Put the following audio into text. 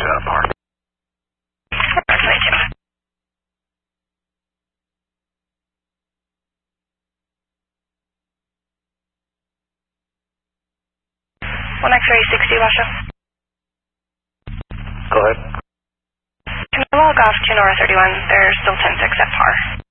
Park. Thank you. 1X-ray 60, Russia. Go ahead. Can I log off to Nora 31? There's still 10-6 at par.